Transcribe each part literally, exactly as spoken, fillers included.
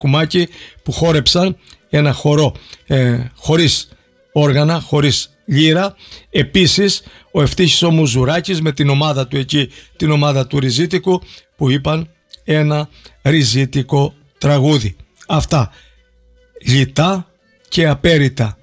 κουμάκι που χόρεψαν ένα χορό ε, χωρίς όργανα, χωρίς λύρα. Επίσης ο Ευτύχης ο Μουζουράκης με την ομάδα του εκεί, την ομάδα του Ριζίτικου, που είπαν ένα ριζίτικο τραγούδι. Αυτά λιτά και απέριτα,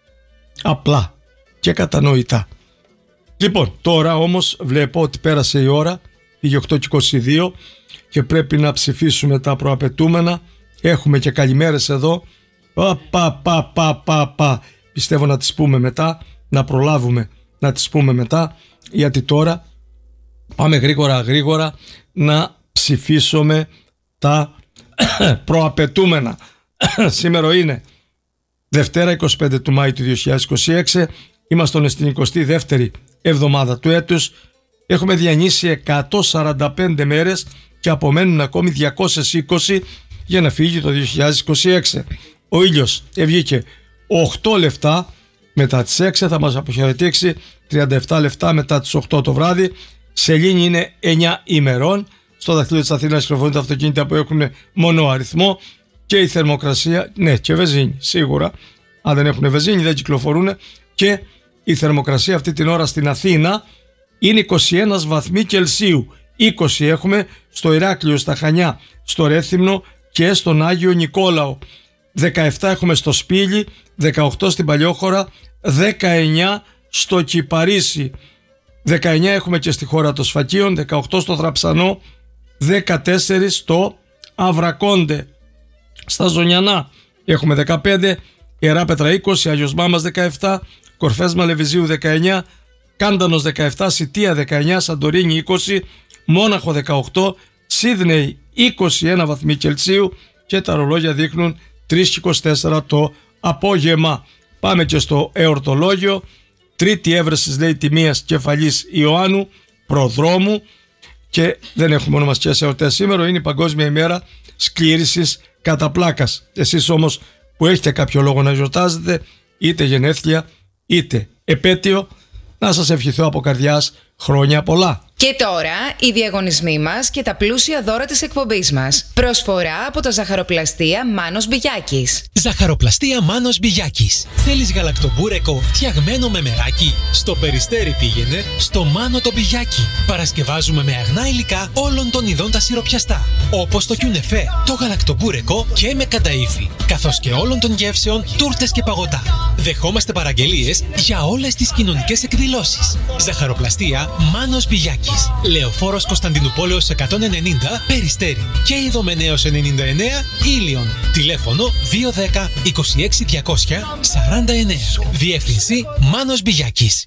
απλά και κατανοητά. Λοιπόν, τώρα όμως βλέπω ότι πέρασε η ώρα, πήγε οκτώ και είκοσι δύο και πρέπει να ψηφίσουμε τα προαπαιτούμενα. Έχουμε και καλημέρες εδώ. Πα, πα, πα, πα, πα, πα. Πιστεύω να τις πούμε μετά, να προλάβουμε να τις πούμε μετά, γιατί τώρα πάμε γρήγορα γρήγορα να ψηφίσουμε τα προαπαιτούμενα. Σήμερα είναι Δευτέρα εικοστή πέμπτη του Μάη του δύο χιλιάδες είκοσι έξι. Είμαστε στην εικοστή δεύτερη εβδομάδα του έτους. Έχουμε διανύσει εκατόν σαράντα πέντε μέρες και απομένουν ακόμη διακόσιες είκοσι για να φύγει το δύο χιλιάδες είκοσι έξι. Ο ήλιος βγήκε οκτώ λεπτά μετά τις έξι, θα μας αποχαιρετήσει τριάντα επτά λεπτά μετά τις οκτώ το βράδυ. Σελήνη είναι εννιά ημερών. Στο δαχτυλίο της Αθήνας κυκλοφορούν τα αυτοκίνητα που έχουν μόνο αριθμό. Και η θερμοκρασία, ναι, και βενζίνη σίγουρα. Αν δεν έχουν βενζίνη δεν κυκλοφορούν. Και η θερμοκρασία αυτή την ώρα στην Αθήνα είναι είκοσι ένα βαθμοί Κελσίου. είκοσι έχουμε στο Ηράκλειο, στα Χανιά, στο Ρέθυμνο και στον Άγιο Νικόλαο. δεκαεπτά έχουμε στο Σπήλι, δεκαοκτώ στην Παλιόχώρα, δεκαεννιά στο Κυπαρίσι, δεκαεννιά έχουμε και στη χώρα των Σφακίων, δεκαοκτώ στο Θραψανό, δεκατέσσερα στο Αβρακόντε. Στα Ζωνιανά έχουμε δεκαπέντε, Ιεράπετρα είκοσι, Άγιος Μάμας δεκαεπτά, Κορφές Μαλεβιζίου δεκαεννιά, Κάντανος δεκαεπτά, Σιτία δεκαεννιά, Σαντορίνη είκοσι, Μόναχο δεκαοκτώ, Σίδνεϊ είκοσι ένα βαθμοί Κελσίου και τα ρολόγια δείχνουν τρεις και είκοσι τέσσερα το απόγευμα. Πάμε και στο εορτολόγιο. Τρίτη έβρεσης λέει τιμίας κεφαλής Ιωάννου προδρόμου και δεν έχουμε ονομαστικές εορτές σήμερα, είναι η Παγκόσμια ημέρα σκλήρησης κατά πλάκας. Εσείς όμως που έχετε κάποιο λόγο να γιορτάζετε, είτε γενέθλια είτε επέτειο, να σας ευχηθώ από καρδιάς χρόνια πολλά. Και τώρα οι διαγωνισμοί μας και τα πλούσια δώρα της εκπομπής μας. Προσφορά από τα ζαχαροπλαστεία Μάνος Μπιγιάκης. Ζαχαροπλαστεία Μάνος Μπιγιάκης. Θέλεις γαλακτομπούρεκο φτιαγμένο με μεράκι? Στο Περιστέρι πήγαινε στο Μάνο το Μπιγιάκη. Παρασκευάζουμε με αγνά υλικά όλων των ειδών τα σιροπιαστά, όπως το κιουνεφέ, το γαλακτομπούρεκο και με κανταΐφι, καθώς και όλων των γεύσεων, τούρτες και παγωτά. Δεχόμαστε παραγγελίες για όλες τις κοινωνικές εκδηλώσεις. Ζαχαροπλαστεία Μάνος Μπιγιάκης. Λεωφόρος Κωνσταντινουπόλεως εκατόν ενενήντα Περιστέρι και Ιδωμενέως ενενήντα εννέα Ήλιον. Τηλέφωνο δύο ένα μηδέν είκοσι έξι διακόσια σαράντα εννέα. Διεύθυνση Μάνος Μπιγιάκης.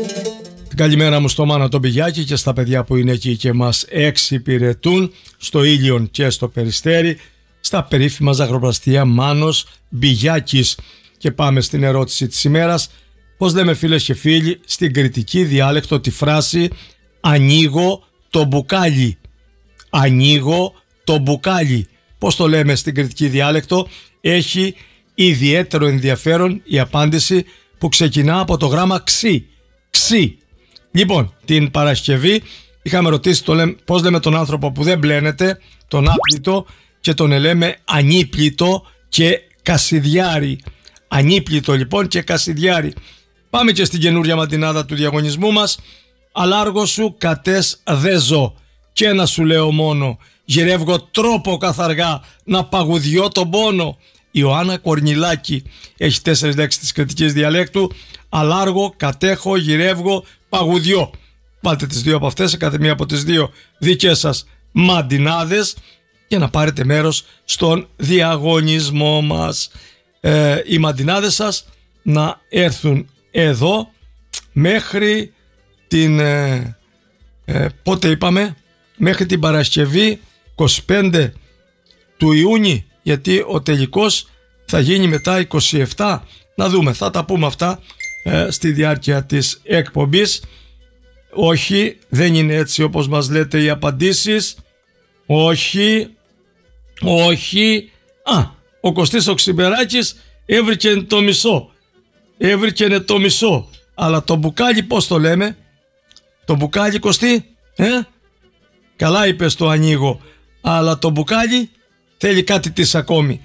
Καλημέρα μου στο Μάνο τον Μπιγιάκη και στα παιδιά που είναι εκεί και μας εξυπηρετούν στο Ήλιον και στο Περιστέρι, στα περίφημα ζαχαροπλαστεία Μάνος Μπιγιάκης. Και πάμε στην ερώτηση της ημέρας. Πώς λέμε φίλες και φίλοι στην κρητική διάλεκτο τη φράση «ανοίγω το μπουκάλι»? Ανοίγω το μπουκάλι. Πώς το λέμε στην κρητική διάλεκτο? Έχει ιδιαίτερο ενδιαφέρον η απάντηση που ξεκινά από το γράμμα ξι. Ξι. Λοιπόν, την Παρασκευή είχαμε ρωτήσει το λέμε, πώς λέμε τον άνθρωπο που δεν μπλένεται, τον άπλητο, και τον λέμε ανίπλητο και κασιδιάρι. Ανίπλητο λοιπόν και κασιδιάρι. Πάμε και στην καινούρια μαντινάδα του διαγωνισμού μας. Αλάργο σου κατές δέζω και ένα σου λέω μόνο, γυρεύγω τρόπο καθαργά να παγουδιώ τον πόνο. Ιωάννα Κορνιλάκη έχει τέσσερις λέξεις της κρητικής διαλέκτου. Αλάργο, κατέχω, γυρεύγω, παγουδιώ. Βάλτε τις δύο από αυτές σε κάθε μία από τις δύο δικές σας μαντινάδες για να πάρετε μέρος στον διαγωνισμό μας. Ε, οι μαντινάδες σας να έρθουν εδώ μέχρι την ε, ε, πότε είπαμε, μέχρι την Παρασκευή είκοσι πέντε του Ιούνιου, γιατί ο τελικός θα γίνει μετά είκοσι επτά. Να δούμε, θα τα πούμε αυτά ε, στη διάρκεια της εκπομπής. Όχι, δεν είναι έτσι όπως μας λέτε οι απαντήσεις. Όχι, όχι. Α, ο Κωστής ο Ξυμπεράκης έβρικε το μισό. Έβρικε το μισό. Αλλά το μπουκάλι πώς το λέμε? Το μπουκάλι, Κωστή, ε? Καλά είπες το ανοίγω. Αλλά το μπουκάλι θέλει κάτι της ακόμη.